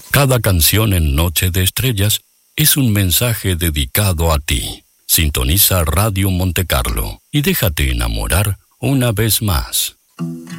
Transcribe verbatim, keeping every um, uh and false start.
Cada canción en Noche de Estrellas es un mensaje dedicado a ti. Sintoniza Radio Monte Carlo y déjate enamorar una vez más.